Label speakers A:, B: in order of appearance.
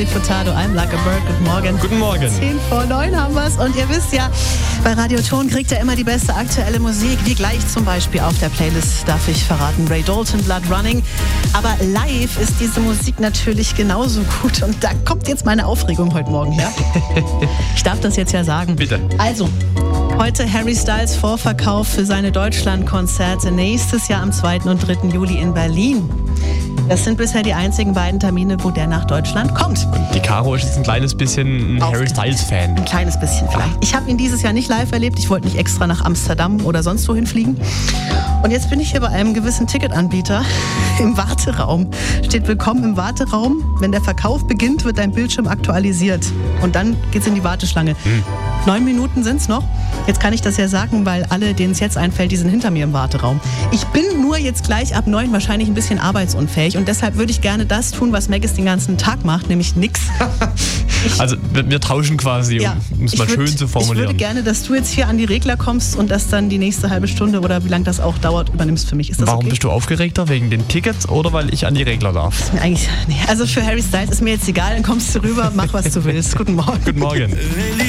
A: Nelly Furtado, I'm Like a Bird. Guten Morgen.
B: Guten Morgen.
A: 10:10 haben wir's. Und ihr wisst ja, bei Radio Ton kriegt ihr immer die beste aktuelle Musik, wie gleich zum Beispiel auf der Playlist, darf ich verraten, Ray Dalton, Blood Running. Aber live ist diese Musik natürlich genauso gut. Und da kommt jetzt meine Aufregung heute Morgen her. Ich darf das jetzt ja sagen.
B: Bitte.
A: Also, heute Harry Styles Vorverkauf für seine Deutschlandkonzerte. Nächstes Jahr am 2. und 3. Juli in Berlin. Das sind bisher die einzigen beiden Termine, wo der nach Deutschland kommt.
B: Und die Caro ist jetzt ein kleines bisschen ein Harry Styles-Fan.
A: Ein kleines bisschen vielleicht. Ich habe ihn dieses Jahr nicht live erlebt. Ich wollte nicht extra nach Amsterdam oder sonst wohin fliegen. Und jetzt bin ich hier bei einem gewissen Ticketanbieter im Warteraum. Steht Willkommen im Warteraum. Wenn der Verkauf beginnt, wird dein Bildschirm aktualisiert. Und dann geht's in die Warteschlange. 9 Minuten sind's noch. Jetzt kann ich das ja sagen, weil alle, denen es jetzt einfällt, die sind hinter mir im Warteraum. Ich bin nur jetzt gleich ab 9 wahrscheinlich ein bisschen arbeitsunfähig und deshalb würde ich gerne das tun, was Maggis den ganzen Tag macht, nämlich nix.
B: Also wir tauschen quasi, um es mal schön zu formulieren.
A: Ich würde gerne, dass du jetzt hier an die Regler kommst und das dann die nächste halbe Stunde oder wie lange das auch dauert, übernimmst für mich. Ist das
B: Warum
A: okay?
B: bist du aufgeregter? Wegen den Tickets oder weil ich an die Regler darf?
A: Eigentlich, nee. Also für Harry Styles ist mir jetzt egal, dann kommst du rüber, mach was du willst. Guten Morgen.
B: Guten Morgen.